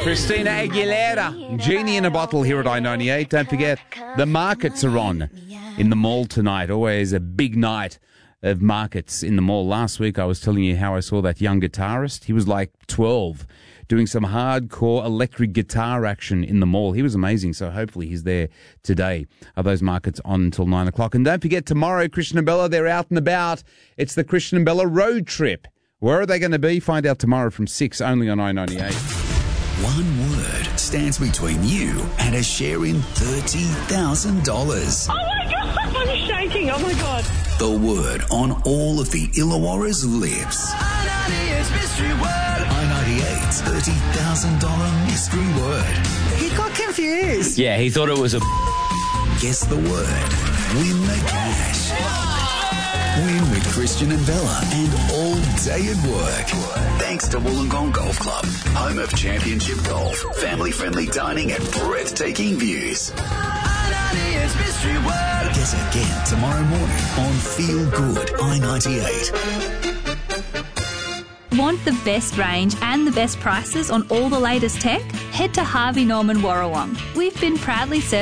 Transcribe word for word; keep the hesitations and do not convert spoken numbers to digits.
Christina Aguilera, Genie in a Bottle here at I ninety-eight. Don't forget, the markets are on in the mall tonight. Always a big night of markets in the mall. Last week I was telling you how I saw that young guitarist. He was like twelve, doing some hardcore electric guitar action in the mall. He was amazing, so hopefully he's there today. Are those markets on until nine o'clock? And don't forget, tomorrow, Christian and Bella, they're out and about. It's the Christian and Bella road trip. Where are they going to be? Find out tomorrow from six, only on I ninety-eight. One word stands between you and a share in thirty thousand dollars. Oh my God, I'm shaking. Oh my God. The word on all of the Illawarra's lips. I ninety-eight's mystery word. I ninety-eight's thirty thousand dollars mystery word. He got confused. Yeah, he thought it was a... Guess the word. Win the cash. Win with Christian and Bella and all day at work. Thanks to Wollongong Golf Club, home of championship golf, family-friendly dining and breathtaking views. Guess again tomorrow morning on Feel Good I ninety-eight. Want the best range and the best prices on all the latest tech? Head to Harvey Norman Warrawong. We've been proudly serving